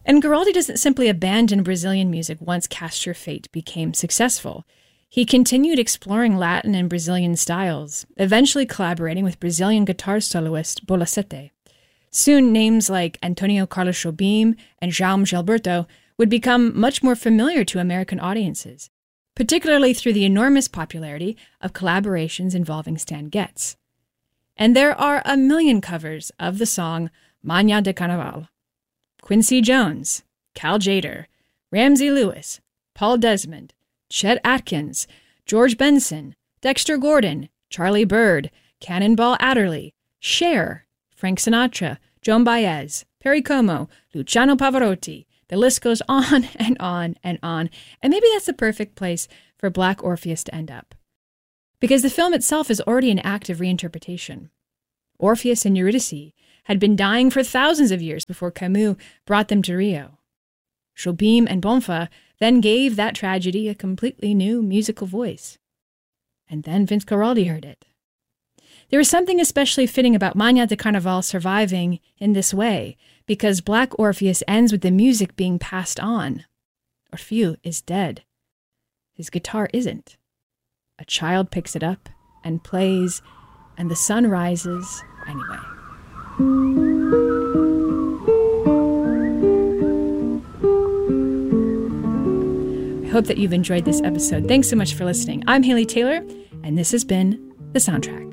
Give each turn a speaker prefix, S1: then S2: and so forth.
S1: And Guaraldi doesn't simply abandon Brazilian music once Cast Your Fate became successful. He continued exploring Latin and Brazilian styles, eventually collaborating with Brazilian guitar soloist Bolacete. Soon, names like Antonio Carlos Jobim and Jaume Gilberto would become much more familiar to American audiences, particularly through the enormous popularity of collaborations involving Stan Getz. And there are a million covers of the song Manhã de Carnaval. Quincy Jones, Cal Tjader, Ramsey Lewis, Paul Desmond, Chet Atkins, George Benson, Dexter Gordon, Charlie Bird, Cannonball Adderley, Cher, Frank Sinatra, Joan Baez, Perry Como, Luciano Pavarotti. The list goes on and on and on. And maybe that's the perfect place for Black Orpheus to end up, because the film itself is already an act of reinterpretation. Orpheus and Eurydice had been dying for thousands of years before Camus brought them to Rio. Jobim and Bonfa then gave that tragedy a completely new musical voice. And then Vince Guaraldi heard it. There is something especially fitting about Manhã de Carnaval surviving in this way, because Black Orpheus ends with the music being passed on. Orfeu is dead. His guitar isn't. A child picks it up and plays, and the sun rises anyway. I hope that you've enjoyed this episode. Thanks so much for listening. I'm Haley Taylor, and this has been The Soundtrack.